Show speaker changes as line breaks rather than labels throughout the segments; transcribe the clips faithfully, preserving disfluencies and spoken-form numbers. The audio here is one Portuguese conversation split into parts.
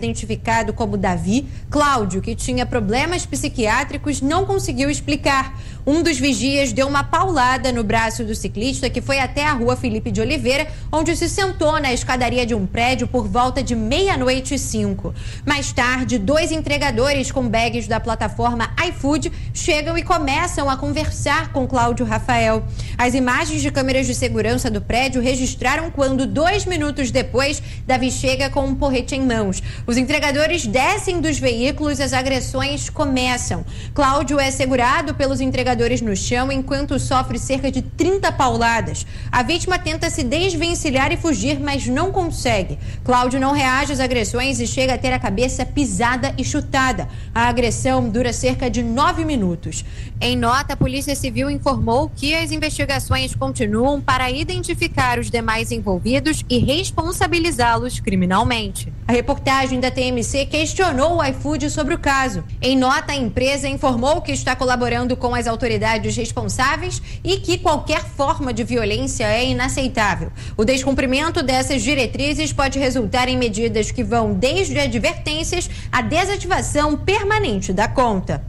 identificado como Davi, Cláudio, que tinha problemas psiquiátricos, não conseguiu explicar. Um dos vigias deu uma paulada no braço do ciclista, que foi até a rua Felipe de Oliveira, onde se sentou na escadaria de um prédio por volta de meia-noite e cinco. Mais tarde, dois entregadores com bags da plataforma iFood chegam e começam a conversar com Cláudio Rafael. As imagens de câmeras de segurança do prédio registraram quando, dois minutos depois, Davi chega com um porrete em mãos. Os entregadores descem dos veículos e as agressões começam. Cláudio é segurado pelos entregadores no chão enquanto sofre cerca de trinta pauladas. A vítima tenta se desvencilhar e fugir, mas não consegue. Cláudio não reage às agressões e chega a ter a cabeça pisada e chutada. A agressão dura cerca de nove minutos. Em nota, a Polícia Civil informou que as investigações continuam para identificar os demais envolvidos e responsabilizá-los criminalmente. A reportagem da T M C questionou o iFood sobre o caso. Em nota, a empresa informou que está colaborando com as autoridades responsáveis e que qualquer forma de violência é inaceitável. O descumprimento dessas diretrizes pode resultar em medidas que vão desde advertências à desativação permanente da conta.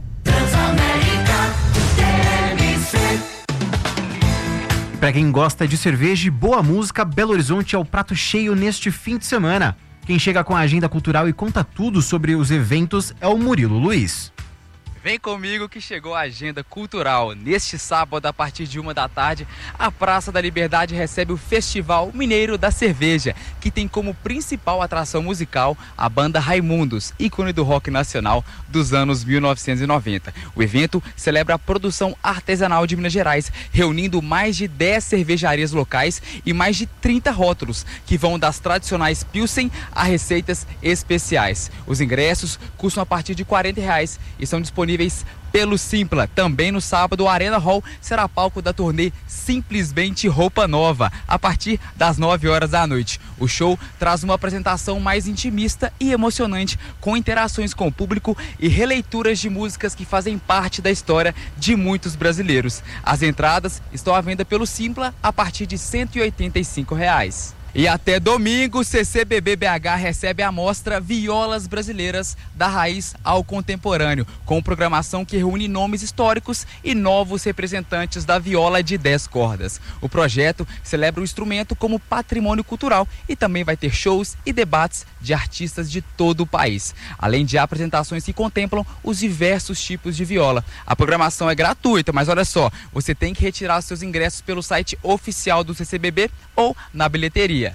Para quem gosta de cerveja e boa música, Belo Horizonte é o prato cheio neste fim de semana. Quem chega com a agenda cultural e conta tudo sobre os eventos é o Murilo Luiz.
Vem comigo que chegou a agenda cultural. Neste sábado, a partir de uma da tarde, a Praça da Liberdade recebe o Festival Mineiro da Cerveja, que tem como principal atração musical a banda Raimundos, ícone do rock nacional dos anos mil novecentos e noventa. O evento celebra a produção artesanal de Minas Gerais, reunindo mais de dez cervejarias locais e mais de trinta rótulos, que vão das tradicionais Pilsen a receitas especiais. Os ingressos custam a partir de quarenta reais e são disponíveis pelo Simpla. Também no sábado, o Arena Hall será palco da turnê Simplesmente Roupa Nova, a partir das nove horas da noite. O show traz uma apresentação mais intimista e emocionante, com interações com o público e releituras de músicas que fazem parte da história de muitos brasileiros. As entradas estão à venda pelo Simpla a partir de cento e oitenta e cinco reais. E até domingo, o C C B B B H recebe a mostra Violas Brasileiras da Raiz ao Contemporâneo, com programação que reúne nomes históricos e novos representantes da viola de dez cordas. O projeto celebra o instrumento como patrimônio cultural e também vai ter shows e debates de artistas de todo o país, além de apresentações que contemplam os diversos tipos de viola. A programação é gratuita, mas olha só, você tem que retirar seus ingressos pelo site oficial do C C B B ou na bilheteria.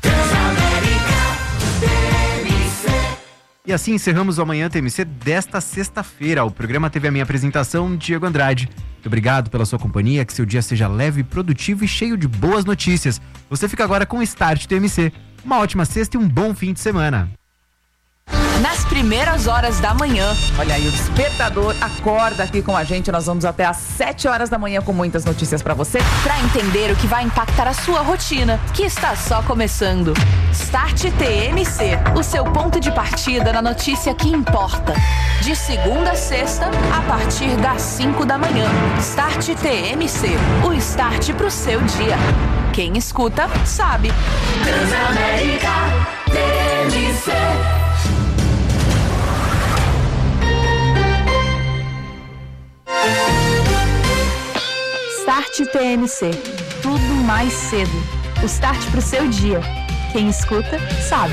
E assim encerramos o Amanhã T M C desta sexta-feira. O programa teve a minha apresentação, Diego Andrade. Muito obrigado pela sua companhia, que seu dia seja leve, produtivo e cheio de boas notícias. Você fica agora com o Start T M C. Uma ótima sexta e um bom fim de semana.
Nas primeiras horas da manhã. Olha aí, o Despertador acorda aqui com a gente. Nós vamos até às sete horas da manhã com muitas notícias pra você, pra entender o que vai impactar a sua rotina, que está só começando. Start T M C, o seu ponto de partida na notícia que importa. De segunda a sexta, a partir das cinco da manhã. Start T M C, o start pro seu dia. Quem escuta, sabe. Transamérica T M C. Start T M C, tudo mais cedo. O start pro seu dia. Quem escuta, sabe.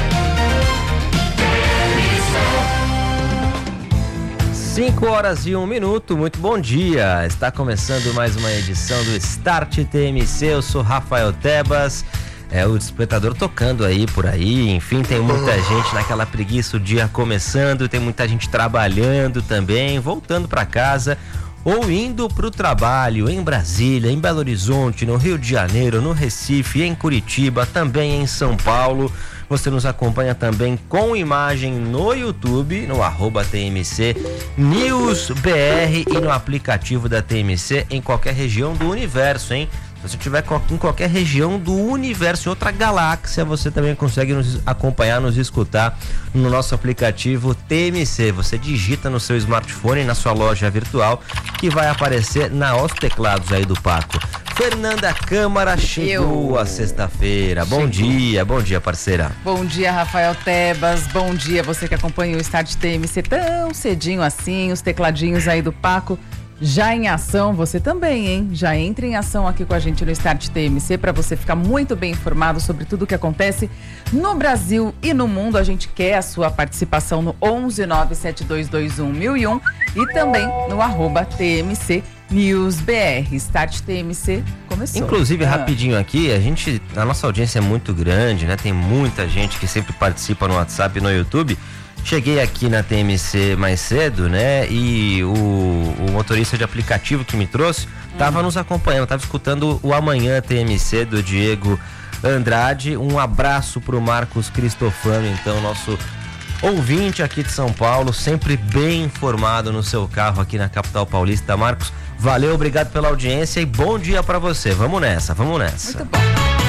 cinco horas e um minuto, muito bom dia. Está começando mais uma edição do Start T M C. Eu sou Rafael Tebas. É o Despertador tocando aí por aí. Enfim, tem muita gente naquela preguiça, o dia começando, tem muita gente trabalhando também, voltando para casa ou indo para o trabalho em Brasília, em Belo Horizonte, no Rio de Janeiro, no Recife, em Curitiba, também em São Paulo. Você nos acompanha também com imagem no YouTube, no arroba T M C News B R e no aplicativo da T M C em qualquer região do universo, hein? Se você estiver em qualquer região do universo, em outra galáxia, você também consegue nos acompanhar, nos escutar no nosso aplicativo T M C. Você digita no seu smartphone, na sua loja virtual, que vai aparecer na os teclados aí do Paco. Fernanda Câmara chegou
Eu.
a sexta-feira. Bom dia, bom dia, parceira.
Bom dia, Rafael Tebas. Bom dia, você que acompanha o Start T M C tão cedinho assim, os tecladinhos aí do Paco. Já em ação, você também, hein? Já entre em ação aqui com a gente no Start T M C para você ficar muito bem informado sobre tudo o que acontece no Brasil e no mundo. A gente quer a sua participação no onze nove sete dois dois um mil e um e também no arroba T M C News B R. Start T M C começou.
Inclusive,
ah.
rapidinho aqui, a gente, a nossa audiência é muito grande, né? Tem muita gente que sempre participa no WhatsApp e no YouTube. Cheguei aqui na T M C mais cedo, né? E o, o motorista de aplicativo que me trouxe estava nos acompanhando, estava escutando o Amanhã T M C do Diego Andrade. Um abraço pro Marcos Cristofano, então, nosso ouvinte aqui de São Paulo, sempre bem informado no seu carro aqui na capital paulista. Marcos, valeu, obrigado pela audiência e bom dia para você. Vamos nessa, vamos nessa.
Muito bom.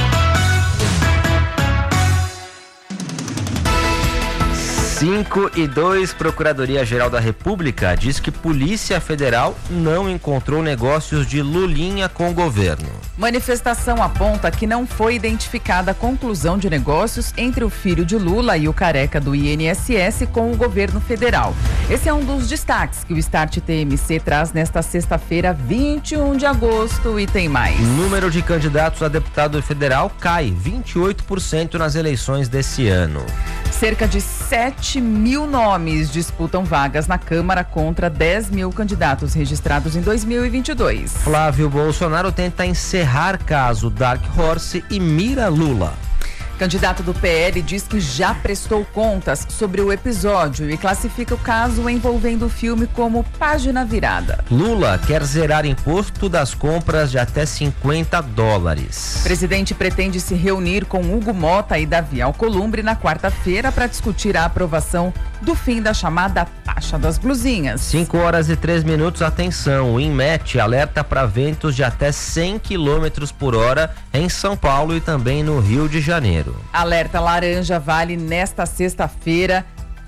cinco e dois, Procuradoria-Geral da República diz que Polícia Federal não encontrou negócios de Lulinha com o governo.
Manifestação aponta que não foi identificada a conclusão de negócios entre o filho de Lula e o careca do I N S S com o governo federal. Esse é um dos destaques que o Start T M C traz nesta sexta-feira, vinte e um de agosto, e tem mais.
Número de candidatos a deputado federal cai vinte e oito por cento nas eleições desse ano.
Cerca de sete mil nomes disputam vagas na Câmara contra dez mil candidatos registrados em dois mil e vinte e dois.
Flávio Bolsonaro tenta encerrar caso Dark Horse e mira Lula.
Candidato do P L diz que já prestou contas sobre o episódio e classifica o caso envolvendo o filme como página virada.
Lula quer zerar imposto das compras de até cinquenta dólares.
Presidente pretende se reunir com Hugo Mota e Davi Alcolumbre na quarta-feira para discutir a aprovação do fim da chamada taxa das blusinhas.
cinco horas e três minutos, atenção, o INMET alerta para ventos de até cem quilômetros por hora em São Paulo e também no Rio de Janeiro.
Alerta laranja vale nesta sexta-feira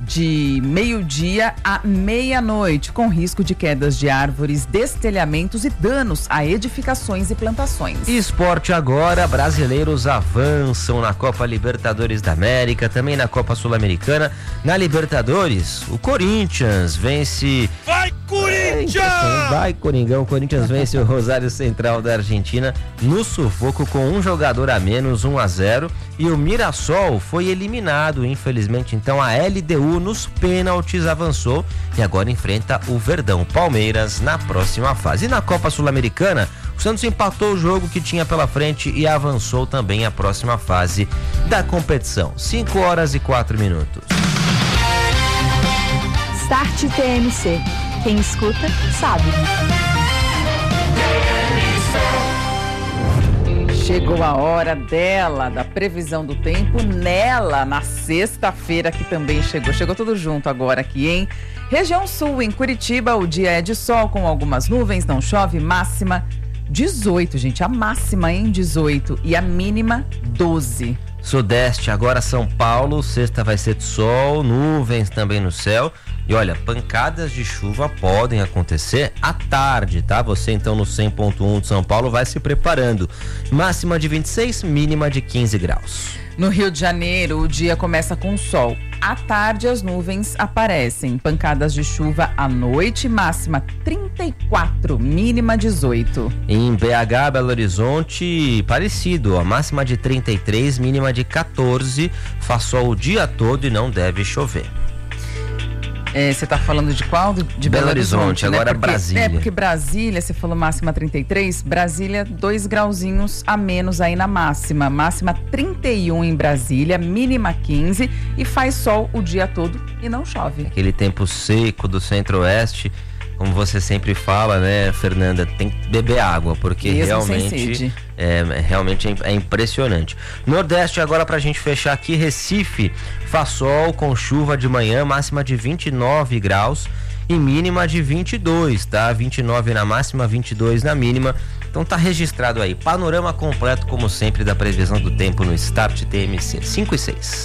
de meio-dia à meia-noite, com risco de quedas de árvores, destelhamentos e danos a edificações e plantações.
Esporte agora, brasileiros avançam na Copa Libertadores da América, também na Copa Sul-Americana. Na Libertadores, o Corinthians vence...
Vai, Corinthians!
É, vai, Coringão. O Corinthians vence o Rosário Central da Argentina no sufoco com um jogador a menos, um a zero. E o Mirassol foi eliminado, infelizmente. Então a L D U nos pênaltis avançou e agora enfrenta o Verdão Palmeiras na próxima fase. E na Copa Sul-Americana, o Santos empatou o jogo que tinha pela frente e avançou também à próxima fase da competição. cinco horas e quatro minutos.
Start T M C. Quem escuta, sabe.
Chegou a hora dela, da previsão do tempo, nela, na sexta-feira que também chegou. Chegou tudo junto agora aqui, hein? Região Sul, em Curitiba, o dia é de sol com algumas nuvens, não chove, máxima dezoito, gente. A máxima em dezoito e a mínima doze.
Sudeste, agora São Paulo, sexta vai ser de sol, nuvens também no céu. E olha, pancadas de chuva podem acontecer à tarde, tá? Você então no cem ponto um de São Paulo vai se preparando. Máxima de vinte e seis, mínima de quinze graus.
No Rio de Janeiro, o dia começa com sol. À tarde, as nuvens aparecem. Pancadas de chuva à noite, máxima trinta e quatro, mínima dezoito.
Em B H, Belo Horizonte, parecido, a máxima de trinta e três, mínima de quatorze. Faz sol o dia todo e não deve chover.
É, você tá falando de qual? De, de
Belo
Belo
Horizonte,
Horizonte, né?
agora
Porque,
Brasília.
É, porque Brasília, você falou máxima trinta e três, Brasília, dois grauzinhos a menos aí na máxima. Máxima trinta e um em Brasília, mínima quinze e faz sol o dia todo e não chove.
Aquele tempo seco do centro-oeste, como você sempre fala, né, Fernanda, tem que beber água, porque
Mesmo sem
realmente
sede.
É, realmente é impressionante. Nordeste agora, pra gente fechar aqui, Recife faz sol com chuva de manhã, máxima de vinte e nove graus e mínima de vinte e dois, tá? vinte e nove na máxima, vinte e dois na mínima. Então tá registrado aí, panorama completo como sempre da previsão do tempo no Start T M C cinco e seis.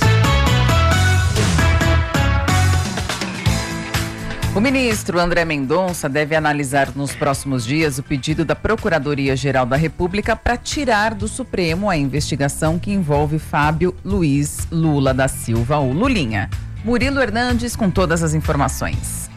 O ministro André Mendonça deve analisar nos próximos dias o pedido da Procuradoria-Geral da República para tirar do Supremo a investigação que envolve Fábio Luiz Lula da Silva, ou Lulinha. Murilo Hernandes com todas as informações.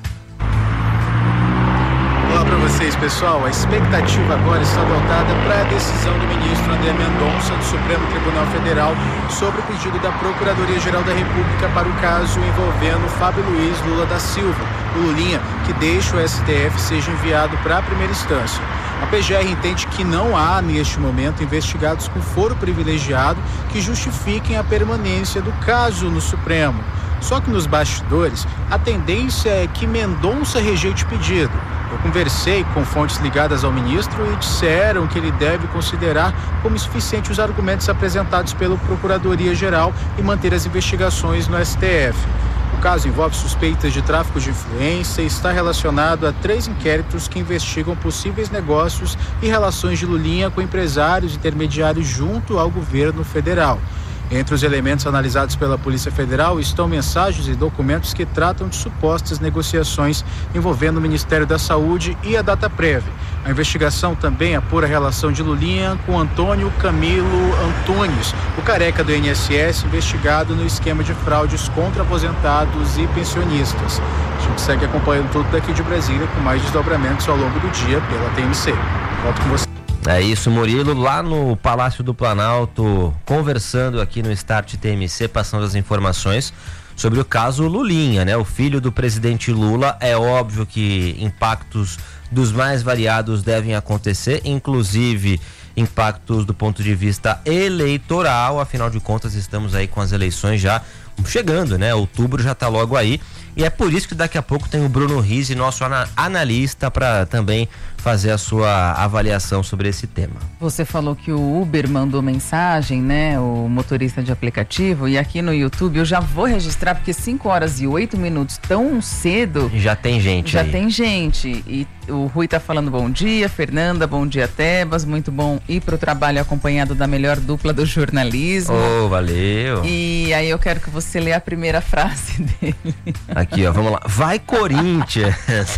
Olá para vocês, pessoal. A expectativa agora está voltada para a decisão do ministro André Mendonça do Supremo Tribunal Federal sobre o pedido da Procuradoria-Geral da República para o caso envolvendo Fábio Luiz Lula da Silva, o Lulinha, que deixa o S T F seja enviado para a primeira instância. A P G R entende que não há, neste momento, investigados com foro privilegiado que justifiquem a permanência do caso no Supremo. Só que nos bastidores, a tendência é que Mendonça rejeite o pedido. Eu conversei com fontes ligadas ao ministro e disseram que ele deve considerar como suficiente os argumentos apresentados pela Procuradoria-Geral e manter as investigações no S T F. O caso envolve suspeitas de tráfico de influência e está relacionado a três inquéritos que investigam possíveis negócios e relações de Lulinha com empresários intermediários junto ao governo federal. Entre os elementos analisados pela Polícia Federal estão mensagens e documentos que tratam de supostas negociações envolvendo o Ministério da Saúde e a Dataprev. A investigação também apura a relação de Lulinha com Antônio Camilo Antunes, o careca do I N S S, investigado no esquema de fraudes contra aposentados e pensionistas. A gente segue acompanhando tudo daqui de Brasília com mais desdobramentos ao longo do dia pela T M C. Volto com você.
É isso, Murilo, lá no Palácio do Planalto, conversando aqui no Start T M C, passando as informações sobre o caso Lulinha, né? O filho do presidente Lula. É óbvio que impactos dos mais variados devem acontecer, inclusive impactos do ponto de vista eleitoral. Afinal de contas, estamos aí com as eleições já chegando, né? Outubro já tá logo aí. E é por isso que daqui a pouco tem o Bruno Rizzi, nosso ana- analista, para também fazer a sua avaliação sobre esse tema.
Você falou que o Uber mandou mensagem, né? O motorista de aplicativo. E aqui no YouTube eu já vou registrar, porque cinco horas e oito minutos tão cedo.
Já tem gente
Já
aí.
tem gente. E o Rui tá falando bom dia, Fernanda, bom dia, Tebas. Muito bom ir pro trabalho acompanhado da melhor dupla do jornalismo.
Oh, valeu.
E aí eu quero que você lê a primeira frase dele.
Aqui, ó, vamos lá. Vai, Corinthians!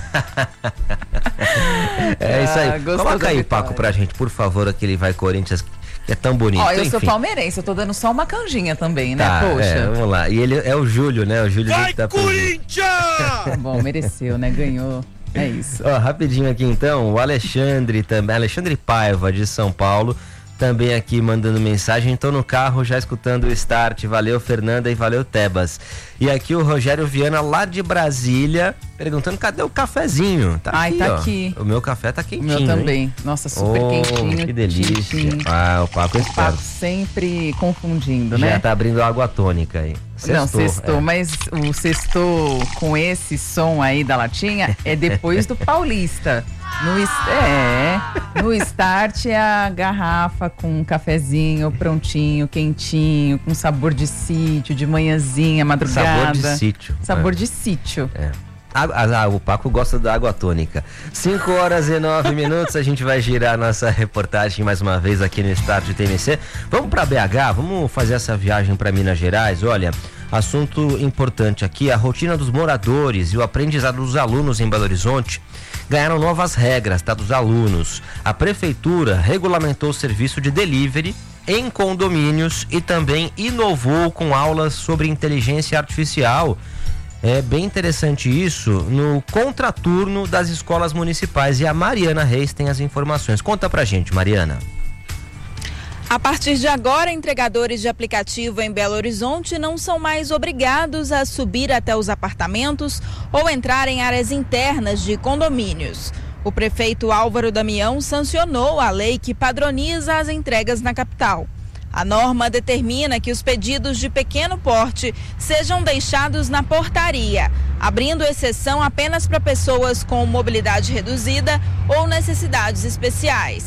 É isso aí.
Ah, gostou
Coloca
da
aí,
vitória.
Paco, pra gente, por favor, aquele Vai, Corinthians, que é tão bonito.
Ó, eu
Enfim.
sou palmeirense, eu tô dando só uma canjinha também, né?
Tá,
Poxa.
é, vamos lá. E ele é o Júlio, né? O Júlio
Vai,
tá
Corinthians!
Bom, mereceu, né? Ganhou. É isso.
Ó, rapidinho aqui então, o Alexandre também, Alexandre Paiva de São Paulo, também aqui mandando mensagem. Tô no carro já escutando o Start. Valeu, Fernanda, e valeu, Tebas. E aqui o Rogério Viana, lá de Brasília, perguntando cadê o cafezinho. Tá
Ai,
aqui,
tá
ó.
aqui.
O meu café tá
O
quentinho,
meu também.
hein?
Nossa, super
Oh,
quentinho.
que delícia.
tintim.
Ah, o Paco é
O Paco
esperto.
sempre confundindo,
Já
né?
tá abrindo água tônica aí.
Não,
Sextou,
sextou,
é.
mas o sextou com esse som aí da latinha é depois do Paulista. No, es- é, no Start é a garrafa com um cafezinho prontinho, quentinho, com sabor de sítio, de manhãzinha, madrugada.
Sabor de sítio.
Sabor
É.
de sítio.
É. Ah, ah, o Paco gosta da água tônica. cinco horas e nove minutos, a gente vai girar nossa reportagem mais uma vez aqui no Start T M C. Vamos para B H, vamos fazer essa viagem para Minas Gerais. Olha, assunto importante aqui, a rotina dos moradores e o aprendizado dos alunos em Belo Horizonte ganharam novas regras, tá, dos alunos. A prefeitura regulamentou o serviço de delivery em condomínios e também inovou com aulas sobre inteligência artificial. É bem interessante isso no contraturno das escolas municipais, e a Mariana Reis tem as informações. Conta pra gente, Mariana.
A partir de agora, entregadores de aplicativo em Belo Horizonte não são mais obrigados a subir até os apartamentos ou entrar em áreas internas de condomínios. O prefeito Álvaro Damião sancionou a lei que padroniza as entregas na capital. A norma determina que os pedidos de pequeno porte sejam deixados na portaria, abrindo exceção apenas para pessoas com mobilidade reduzida ou necessidades especiais.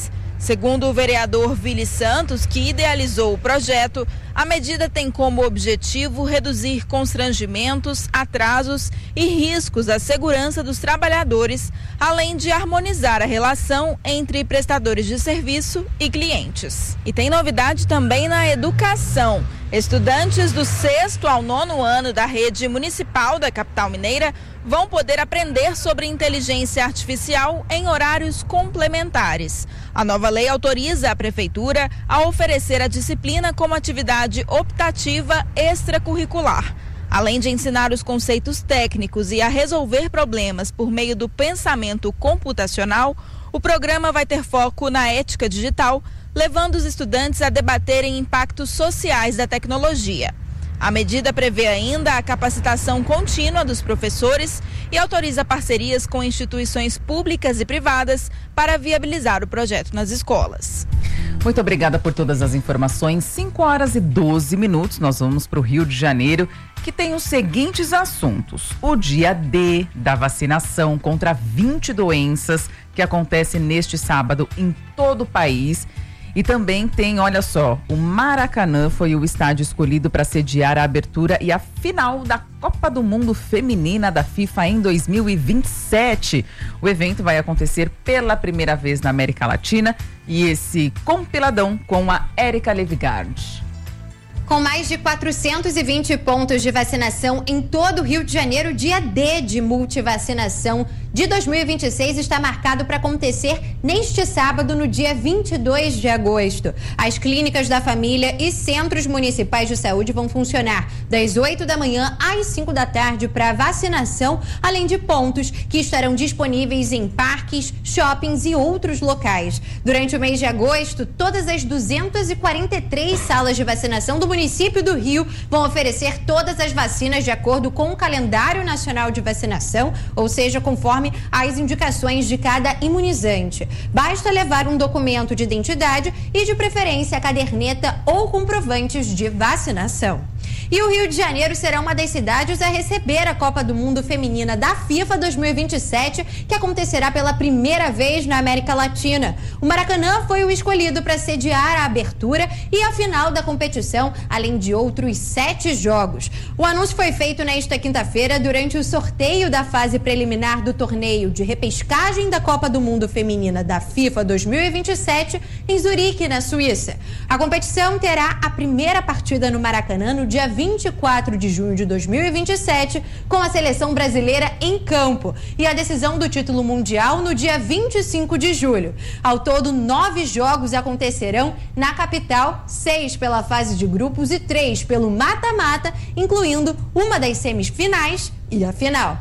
Segundo o vereador Vili Santos, que idealizou o projeto, a medida tem como objetivo reduzir constrangimentos, atrasos e riscos à segurança dos trabalhadores, além de harmonizar a relação entre prestadores de serviço e clientes. E tem novidade também na educação. Estudantes do sexto ao nono ano da rede municipal da capital mineira vão poder aprender sobre inteligência artificial em horários complementares. A nova lei autoriza a prefeitura a oferecer a disciplina como atividade optativa extracurricular. Além de ensinar os conceitos técnicos e a resolver problemas por meio do pensamento computacional, o programa vai ter foco na ética digital, levando os estudantes a debaterem impactos sociais da tecnologia. A medida prevê ainda a capacitação contínua dos professores e autoriza parcerias com instituições públicas e privadas para viabilizar o projeto nas escolas.
Muito obrigada por todas as informações. cinco horas e doze minutos, nós vamos para o Rio de Janeiro, que tem os seguintes assuntos. O dia D da vacinação contra vinte doenças, que acontece neste sábado em todo o país. E também tem, olha só, o Maracanã foi o estádio escolhido para sediar a abertura e a final da Copa do Mundo Feminina da FIFA em dois mil e vinte e sete. O evento vai acontecer pela primeira vez na América Latina e esse compiladão com a Érica Levigard.
Com mais de quatrocentos e vinte pontos de vacinação em todo o Rio de Janeiro, o dia D de multivacinação de dois mil e vinte e seis está marcado para acontecer neste sábado, no dia vinte e dois de agosto. As clínicas da família e centros municipais de saúde vão funcionar das oito da manhã às cinco da tarde para vacinação, além de pontos que estarão disponíveis em parques, shoppings e outros locais. Durante o mês de agosto, todas as duzentas e quarenta e três salas de vacinação do município do Rio vão oferecer todas as vacinas de acordo com o calendário nacional de vacinação, ou seja, conforme as indicações de cada imunizante. Basta levar um documento de identidade e, de preferência, a caderneta ou comprovantes de vacinação. E o Rio de Janeiro será uma das cidades a receber a Copa do Mundo Feminina da FIFA dois mil e vinte e sete, que acontecerá pela primeira vez na América Latina. O Maracanã foi o escolhido para sediar a abertura e a final da competição, além de outros sete jogos. O anúncio foi feito nesta quinta-feira durante o sorteio da fase preliminar do torneio de repescagem da Copa do Mundo Feminina da FIFA dois mil e vinte e sete em Zurique, na Suíça. A competição terá a primeira partida no Maracanã no dia vinte e quatro de junho de dois mil e vinte e sete, com a seleção brasileira em campo, e a decisão do título mundial no dia vinte e cinco de julho. Ao todo, nove jogos acontecerão na capital, seis pela fase de grupos e três pelo mata-mata, incluindo uma das semifinais e a final.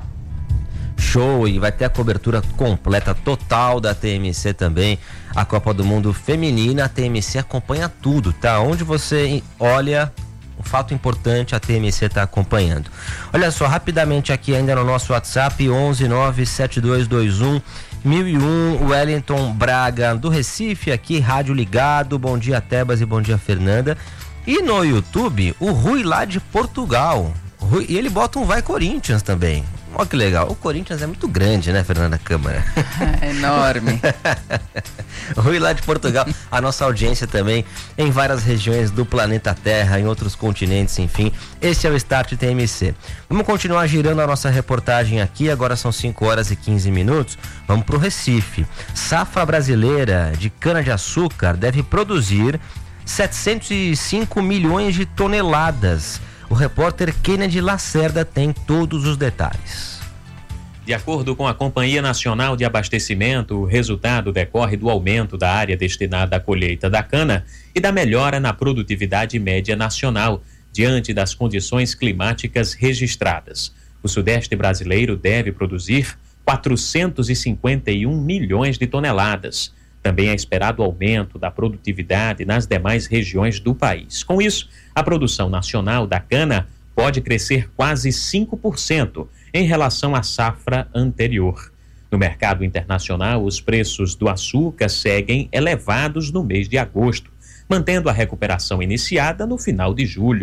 Show! E vai ter a cobertura completa, total da T M C também. A Copa do Mundo Feminina, a T M C acompanha tudo, tá? Onde você olha, um fato importante, a T M C está acompanhando. Olha só, rapidamente aqui ainda no nosso WhatsApp, onze nove sete dois dois um mil e um, Wellington Braga do Recife, aqui, rádio ligado. Bom dia, Tebas, e bom dia, Fernanda. E no YouTube, o Rui lá de Portugal. Rui, e ele bota um Vai Corinthians também. Olha que legal. O Corinthians é muito grande, né, Fernanda Câmara?
É enorme.
Rui lá de Portugal. A nossa audiência também em várias regiões do planeta Terra, em outros continentes, enfim. Esse é o Start T M C. Vamos continuar girando a nossa reportagem aqui. Agora são cinco horas e quinze minutos. Vamos para o Recife. Safra brasileira de cana-de-açúcar deve produzir setecentos e cinco milhões de toneladas. O repórter Kennedy Lacerda tem todos os detalhes.
De acordo com a Companhia Nacional de Abastecimento, o resultado decorre do aumento da área destinada à colheita da cana e da melhora na produtividade média nacional, diante das condições climáticas registradas. O Sudeste brasileiro deve produzir quatrocentos e cinquenta e um milhões de toneladas. Também é esperado aumento da produtividade nas demais regiões do país. Com isso, a produção nacional da cana pode crescer quase cinco por cento em relação à safra anterior. No mercado internacional, os preços do açúcar seguem elevados no mês de agosto, mantendo a recuperação iniciada no final de julho.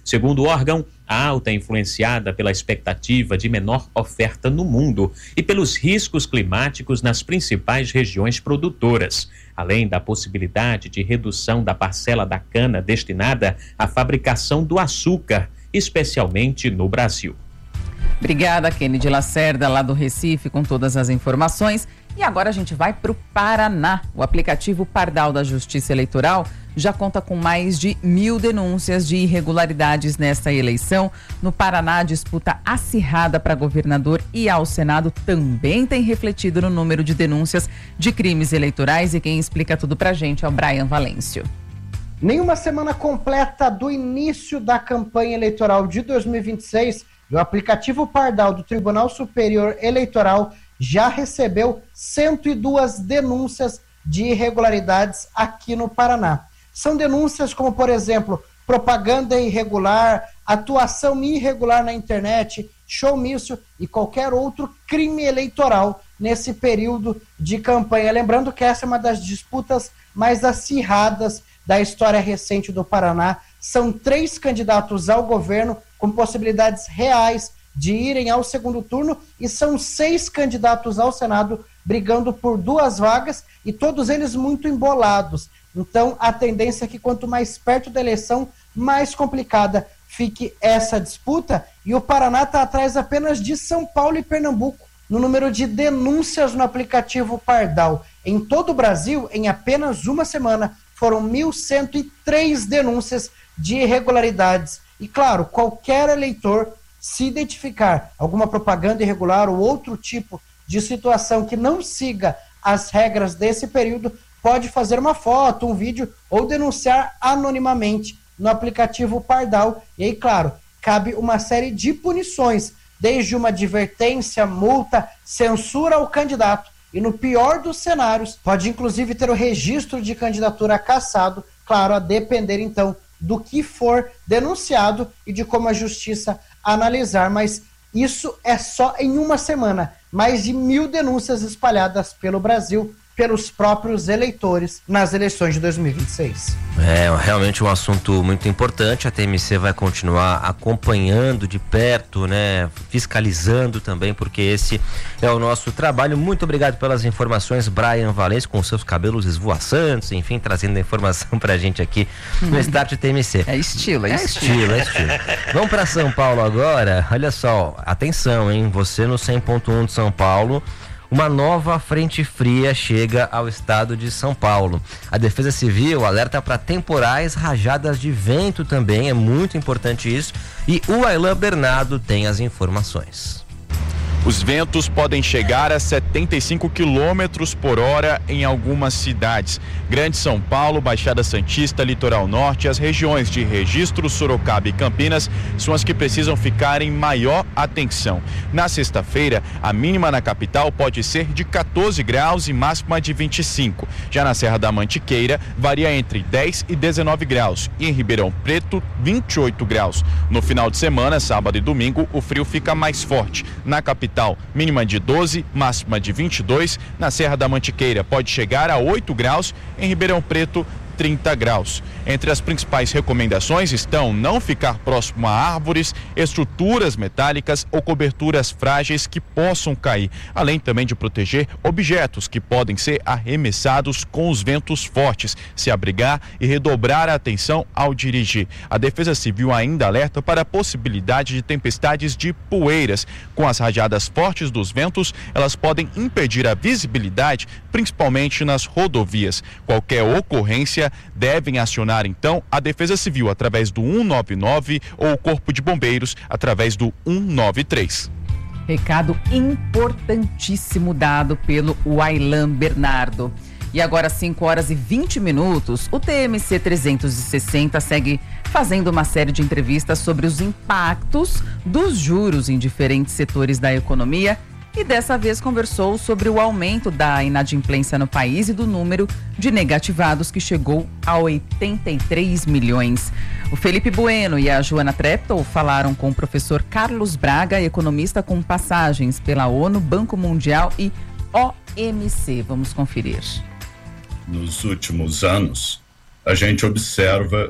Segundo o órgão, a alta é influenciada pela expectativa de menor oferta no mundo e pelos riscos climáticos nas principais regiões produtoras, além da possibilidade de redução da parcela da cana destinada à fabricação do açúcar, especialmente no Brasil.
Obrigada, Kennedy Lacerda, lá do Recife, com todas as informações. E agora a gente vai para o Paraná. O aplicativo Pardal da Justiça Eleitoral já conta com mais de mil denúncias de irregularidades nesta eleição. No Paraná, a disputa acirrada para governador e ao Senado também tem refletido no número de denúncias de crimes eleitorais. E quem explica tudo para a gente é o Brian Valêncio.
Nenhuma semana completa do início da campanha eleitoral de dois mil e vinte e seis, o aplicativo Pardal do Tribunal Superior Eleitoral já recebeu cento e duas denúncias de irregularidades aqui no Paraná. São denúncias como, por exemplo, propaganda irregular, atuação irregular na internet, showmício e qualquer outro crime eleitoral nesse período de campanha. Lembrando que essa é uma das disputas mais acirradas da história recente do Paraná. São três candidatos ao governo com possibilidades reais de irem ao segundo turno e são seis candidatos ao Senado brigando por duas vagas e todos eles muito embolados. Então, a tendência é que quanto mais perto da eleição, mais complicada fique essa disputa. E o Paraná está atrás apenas de São Paulo e Pernambuco no número de denúncias no aplicativo Pardal. Em todo o Brasil, em apenas uma semana, foram mil cento e três denúncias de irregularidades. E, claro, qualquer eleitor, se identificar alguma propaganda irregular ou outro tipo de situação que não siga as regras desse período, pode fazer uma foto, um vídeo ou denunciar anonimamente no aplicativo Pardal. E aí, claro, cabe uma série de punições, desde uma advertência, multa, censura ao candidato e, no pior dos cenários, pode inclusive ter o registro de candidatura cassado, claro, a depender então do que for denunciado e de como a justiça analisar, mas isso é só em uma semana. Mais de mil denúncias espalhadas pelo Brasil, pelos próprios eleitores nas eleições de dois mil e vinte e seis.
É realmente um assunto muito importante. A T M C vai continuar acompanhando de perto, né, fiscalizando também, porque esse é o nosso trabalho. Muito obrigado pelas informações, Brian Valêncio, com seus cabelos esvoaçantes, enfim, trazendo a informação pra gente aqui no Start T M C.
É estilo, é,
é estilo, é estilo. Vamos para São Paulo agora. Olha só, atenção, hein? Você no cem ponto um de São Paulo. Uma nova frente fria chega ao estado de São Paulo. A Defesa Civil alerta para temporais, rajadas de vento também, é muito importante isso. E o Aylan Bernardo tem as informações.
Os ventos podem chegar a setenta e cinco quilômetros por hora em algumas cidades. Grande São Paulo, Baixada Santista, Litoral Norte, as regiões de Registro, Sorocaba e Campinas são as que precisam ficar em maior atenção. Na sexta-feira, a mínima na capital pode ser de quatorze graus e máxima de vinte e cinco. Já na Serra da Mantiqueira, varia entre dez e dezenove graus. E em Ribeirão Preto, vinte e oito graus. No final de semana, sábado e domingo, o frio fica mais forte. Na capital, mínima de doze, máxima de vinte e dois. Na Serra da Mantiqueira pode chegar a oito graus, em Ribeirão Preto trinta graus. Entre as principais recomendações estão não ficar próximo a árvores, estruturas metálicas ou coberturas frágeis que possam cair, além também de proteger objetos que podem ser arremessados com os ventos fortes, se abrigar e redobrar a atenção ao dirigir. A Defesa Civil ainda alerta para a possibilidade de tempestades de poeiras. Com as rajadas fortes dos ventos, elas podem impedir a visibilidade, principalmente nas rodovias. Qualquer ocorrência devem acionar então a Defesa Civil através do um nove nove ou o Corpo de Bombeiros através do um nove três.
Recado importantíssimo dado pelo Aylan Bernardo. E agora, cinco horas e vinte minutos, o T M C trezentos e sessenta segue fazendo uma série de entrevistas sobre os impactos dos juros em diferentes setores da economia. E dessa vez conversou sobre o aumento da inadimplência no país e do número de negativados que chegou a oitenta e três milhões. O Felipe Bueno e a Joana Treptow falaram com o professor Carlos Braga, economista com passagens pela ONU, Banco Mundial e O M C. Vamos conferir.
Nos últimos anos, a gente observa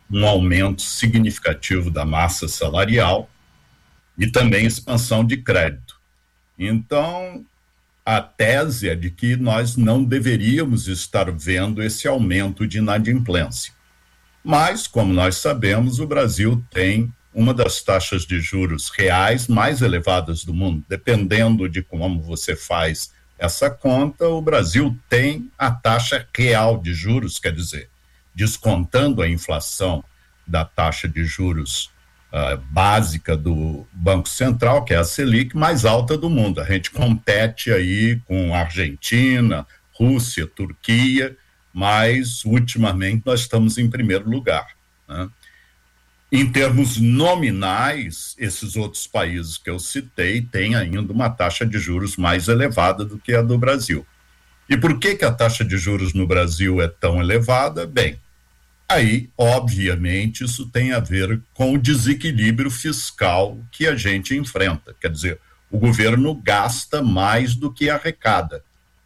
um aumento significativo da massa salarial e também expansão de crédito. Então, a tese é de que nós não deveríamos estar vendo esse aumento de inadimplência. Mas, como nós sabemos, o Brasil tem uma das taxas de juros reais mais elevadas do mundo. Dependendo de como você faz essa conta, o Brasil tem a taxa real de juros, quer dizer, descontando a inflação da taxa de juros uh, básica do Banco Central, que é a Selic, mais alta do mundo. A gente compete aí com Argentina, Rússia, Turquia, mas ultimamente nós estamos em primeiro lugar, né? Em termos nominais, esses outros países que eu citei têm ainda uma taxa de juros mais elevada do que a do Brasil. E por que que a taxa de juros no Brasil é tão elevada? Bem, aí, obviamente, isso tem a ver com o desequilíbrio fiscal que a gente enfrenta. Quer dizer, o governo gasta mais do que arrecada.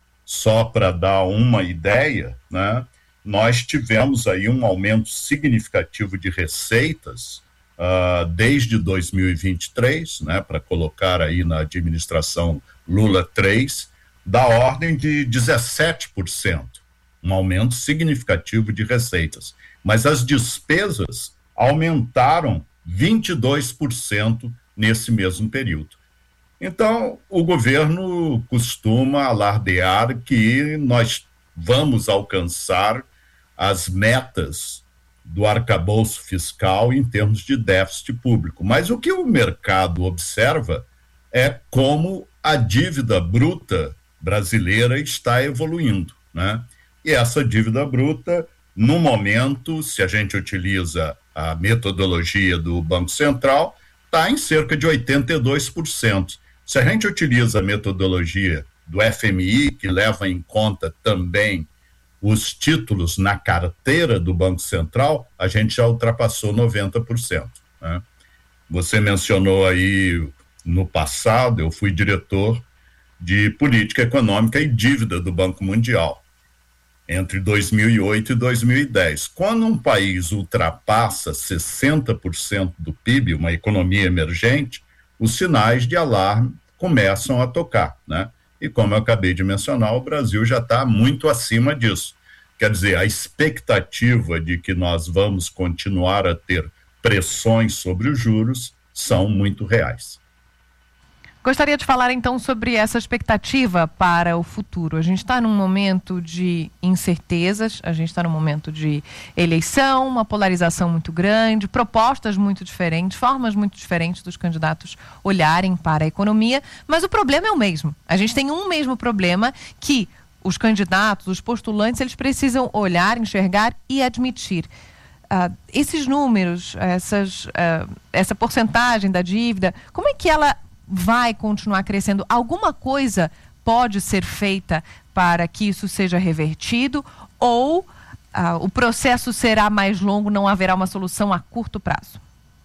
Só para dar uma ideia, né? Nós tivemos aí um aumento significativo de receitas uh, desde dois mil e vinte e três, né, para colocar aí na administração Lula três, da ordem de dezessete por cento, um aumento significativo de receitas. Mas as despesas aumentaram vinte e dois por cento nesse mesmo período. Então, o governo costuma alardear que nós vamos alcançar as metas do arcabouço fiscal em termos de déficit público. Mas o que o mercado observa é como a dívida bruta brasileira está evoluindo, né? E essa dívida bruta, no momento, se a gente utiliza a metodologia do Banco Central, está em cerca de oitenta e dois por cento. Se a gente utiliza a metodologia do F M I, que leva em conta também os títulos na carteira do Banco Central, a gente já ultrapassou noventa por cento, né? Você mencionou aí, no passado, eu fui diretor de política econômica e dívida do Banco Mundial, entre dois mil e oito e dois mil e dez. Quando um país ultrapassa sessenta por cento do P I B, uma economia emergente, os sinais de alarme começam a tocar, né? E como eu acabei de mencionar, o Brasil já está muito acima disso. Quer dizer, a expectativa de que nós vamos continuar a ter pressões sobre os juros são muito reais.
Gostaria de falar então sobre essa expectativa para o futuro. A gente está num momento de incertezas, a gente está num momento de eleição, uma polarização muito grande, propostas muito diferentes, formas muito diferentes dos candidatos olharem para a economia, mas o problema é o mesmo. A gente tem um mesmo problema que os candidatos, os postulantes, eles precisam olhar, enxergar e admitir. Uh, esses números, essas, uh, essa porcentagem da dívida, como é que ela vai continuar crescendo? Alguma coisa pode ser feita para que isso seja revertido ou uh, o processo será mais longo, não haverá uma solução a curto prazo?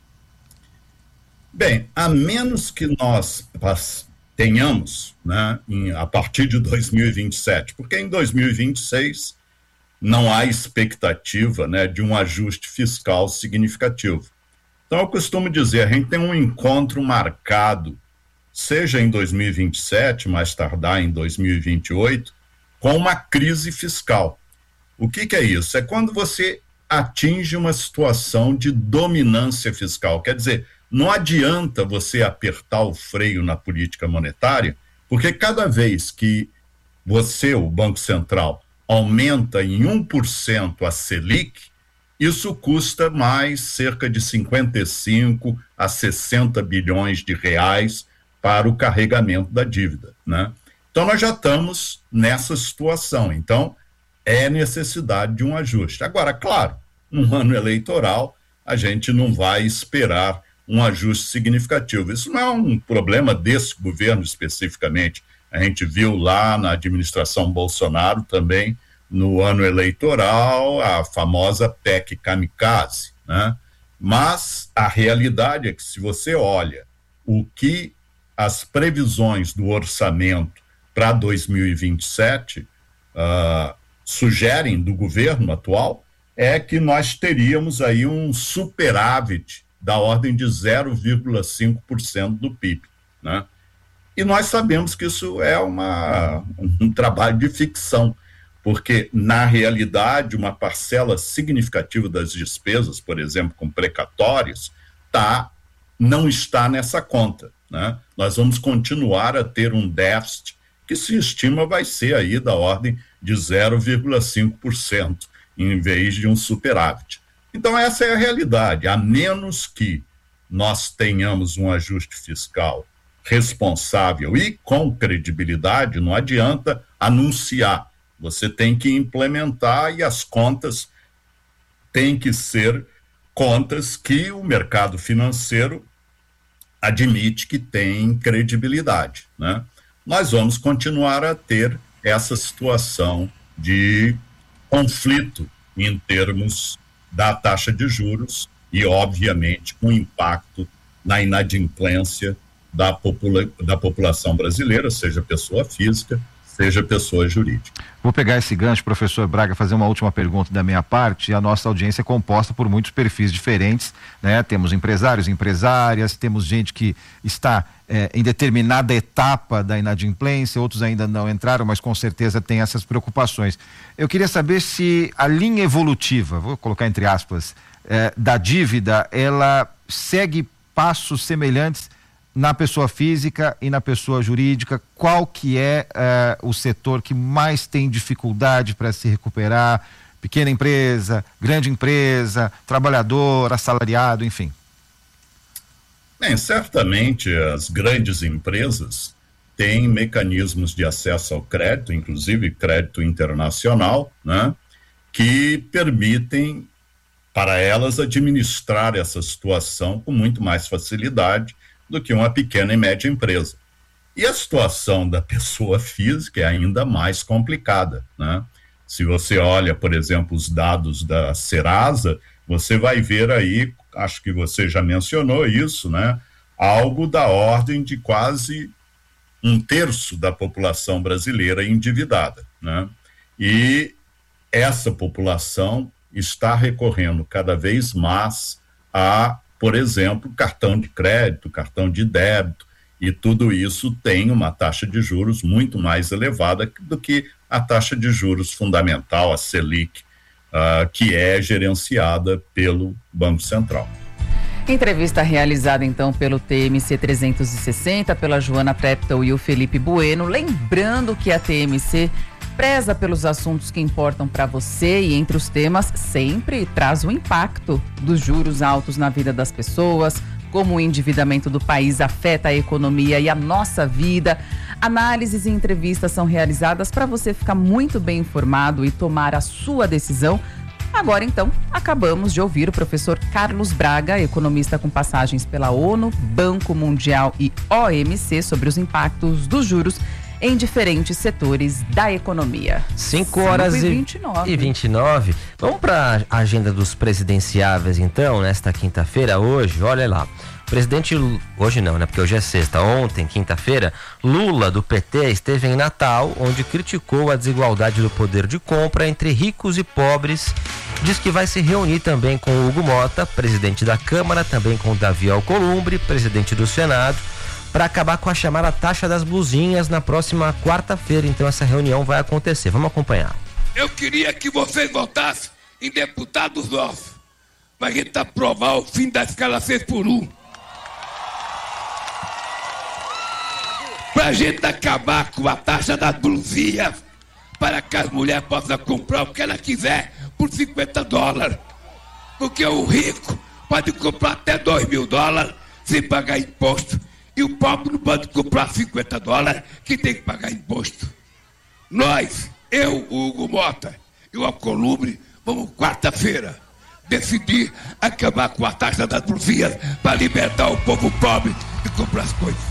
Bem, a menos que nós tenhamos, né, em, a partir de dois mil e vinte e sete, porque em dois mil e vinte e seis não há expectativa, né, de um ajuste fiscal significativo. Então eu costumo dizer, a gente tem um encontro marcado, seja em dois mil e vinte e sete, mais tardar em dois mil e vinte e oito, com uma crise fiscal. O que que é isso? É quando você atinge uma situação de dominância fiscal. Quer dizer, não adianta você apertar o freio na política monetária, porque cada vez que você, o Banco Central, aumenta em um por cento a Selic, isso custa mais cerca de cinquenta e cinco a sessenta bilhões de reais para o carregamento da dívida, né? Então nós já estamos nessa situação, então é necessidade de um ajuste. Agora, claro, num ano eleitoral a gente não vai esperar um ajuste significativo. Isso não é um problema desse governo especificamente. A gente viu lá na administração Bolsonaro também, no ano eleitoral, a famosa P E C kamikaze, né? Mas a realidade é que se você olha o que as previsões do orçamento para dois mil e vinte e sete uh, sugerem do governo atual, é que nós teríamos aí um superávit da ordem de zero vírgula cinco por cento do P I B, né? E nós sabemos que isso é uma, um trabalho de ficção, porque, na realidade, uma parcela significativa das despesas, por exemplo, com precatórios, tá, não está nessa conta, né? Nós vamos continuar a ter um déficit que se estima vai ser aí da ordem de zero vírgula cinco por cento, em vez de um superávit. Então, essa é a realidade. A menos que nós tenhamos um ajuste fiscal responsável e com credibilidade, não adianta anunciar. Você tem que implementar e as contas têm que ser contas que o mercado financeiro admite que tem credibilidade, né? Nós vamos continuar a ter essa situação de conflito em termos da taxa de juros e, obviamente, com impacto na inadimplência da, popula- da população brasileira, seja pessoa física, seja pessoa jurídica.
Vou pegar esse gancho, professor Braga, fazer uma última pergunta da minha parte. A nossa audiência é composta por muitos perfis diferentes, né? Temos empresários, empresárias, temos gente que está eh, em determinada etapa da inadimplência, outros ainda não entraram, mas com certeza tem essas preocupações. Eu queria saber se a linha evolutiva, vou colocar entre aspas, eh, da dívida, ela segue passos semelhantes na pessoa física e na pessoa jurídica. Qual que é uh, o setor que mais tem dificuldade para se recuperar? Pequena empresa, grande empresa, trabalhador, assalariado, enfim.
Bem, certamente as grandes empresas têm mecanismos de acesso ao crédito, inclusive crédito internacional, né, que permitem para elas administrar essa situação com muito mais facilidade do que uma pequena e média empresa. E a situação da pessoa física é ainda mais complicada, né? Se você olha, por exemplo, os dados da Serasa, você vai ver aí, acho que você já mencionou isso, né? Algo da ordem de quase um terço da população brasileira endividada, né? E essa população está recorrendo cada vez mais a, por exemplo, cartão de crédito, cartão de débito, e tudo isso tem uma taxa de juros muito mais elevada do que a taxa de juros fundamental, a Selic, uh, que é gerenciada pelo Banco Central.
Entrevista realizada então pelo T M C trezentos e sessenta, pela Joana Treptow e o Felipe Bueno. Lembrando que a T M C preza pelos assuntos que importam para você e entre os temas sempre traz o impacto dos juros altos na vida das pessoas, como o endividamento do país afeta a economia e a nossa vida. Análises e entrevistas são realizadas para você ficar muito bem informado e tomar a sua decisão. Agora, então, acabamos de ouvir o professor Carlos Braga, economista com passagens pela ONU, Banco Mundial e O M C, sobre os impactos dos juros em diferentes setores da economia.
cinco horas e vinte e nove. Vamos para a agenda dos presidenciáveis, então, nesta quinta-feira, hoje, olha lá. Presidente, hoje não, né? Porque hoje é sexta. Ontem, quinta-feira, Lula, do P T, esteve em Natal, onde criticou a desigualdade do poder de compra entre ricos e pobres. Diz que vai se reunir também com o Hugo Mota, presidente da Câmara, também com o Davi Alcolumbre, presidente do Senado, para acabar com a chamada taxa das blusinhas na próxima quarta-feira. Então essa reunião vai acontecer. Vamos acompanhar.
Eu queria que vocês votassem em deputados nossos, para a gente aprovar o fim da escala seis por um. Para a gente acabar com a taxa das blusinhas, para que as mulheres possam comprar o que ela quiser por cinquenta dólares. Porque o rico pode comprar até dois mil dólares sem pagar imposto. E o pobre não pode comprar cinquenta dólares, que tem que pagar imposto. Nós, eu, o Hugo Mota e o Alcolumbre, vamos quarta-feira decidir acabar com a taxa das blusinhas para libertar o povo pobre de comprar as coisas.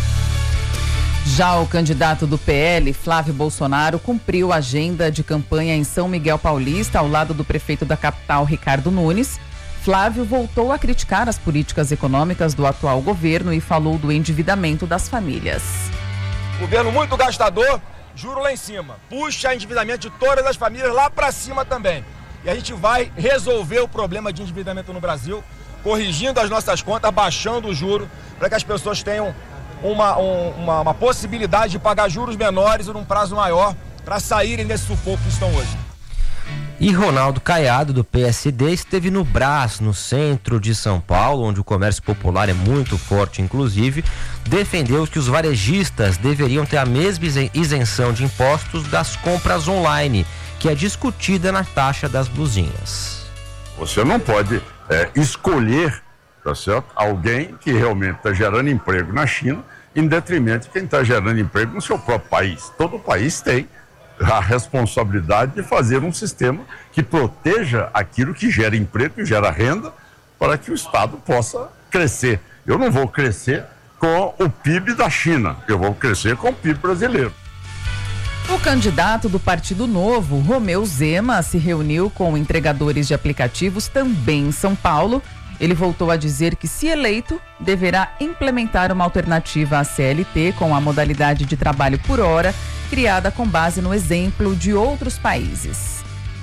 Já o candidato do P L, Flávio Bolsonaro, cumpriu a agenda de campanha em São Miguel Paulista, ao lado do prefeito da capital, Ricardo Nunes. Flávio voltou a criticar as políticas econômicas do atual governo e falou do endividamento das famílias.
Governo muito gastador, juro lá em cima. Puxa o endividamento de todas as famílias lá para cima também. E a gente vai resolver o problema de endividamento no Brasil, corrigindo as nossas contas, baixando o juro, para que as pessoas tenham uma, um, uma, uma possibilidade de pagar juros menores num prazo maior, para saírem desse sufoco que estão hoje.
E Ronaldo Caiado, do P S D, esteve no Brás, no centro de São Paulo, onde o comércio popular é muito forte, inclusive, defendeu que os varejistas deveriam ter a mesma isenção de impostos das compras online, que é discutida na taxa das blusinhas.
Você não pode é, escolher, tá certo, alguém que realmente está gerando emprego na China, em detrimento de quem está gerando emprego no seu próprio país. Todo país tem a responsabilidade de fazer um sistema que proteja aquilo que gera emprego, que gera renda, para que o Estado possa crescer. Eu não vou crescer com o P I B da China, eu vou crescer com o P I B brasileiro.
O candidato do Partido Novo, Romeu Zema, se reuniu com entregadores de aplicativos também em São Paulo. Ele voltou a dizer que, se eleito, deverá implementar uma alternativa à C L T com a modalidade de trabalho por hora, criada com base no exemplo de outros países.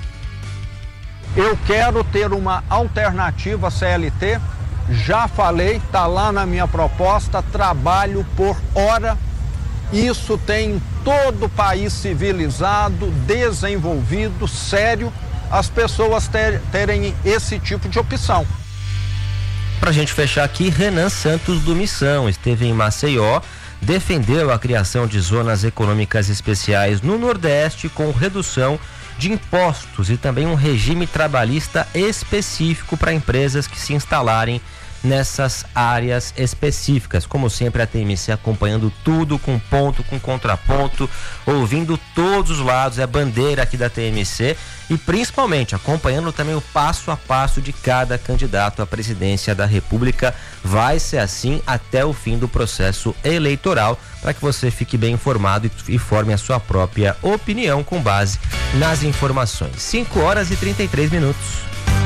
Eu quero ter uma alternativa à C L T, já falei, está lá na minha proposta, trabalho por hora. Isso tem em todo país civilizado, desenvolvido, sério, as pessoas ter, terem esse tipo de opção.
Pra gente fechar aqui, Renan Santos do Missão esteve em Maceió, defendeu a criação de zonas econômicas especiais no Nordeste com redução de impostos e também um regime trabalhista específico para empresas que se instalarem nessas áreas específicas. Como sempre, a T M C acompanhando tudo com ponto, com contraponto, ouvindo todos os lados, é a bandeira aqui da T M C e principalmente acompanhando também o passo a passo de cada candidato à presidência da República. Vai ser assim até o fim do processo eleitoral, para que você fique bem informado e, e forme a sua própria opinião com base nas informações. cinco horas e trinta e três minutos.